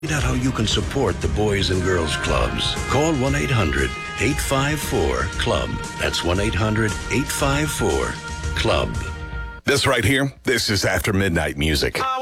Find out how you can support the Boys and Girls Clubs. Call 1-800-854-CLUB. That's 1-800-854-CLUB. This right here, this is After Midnight Music.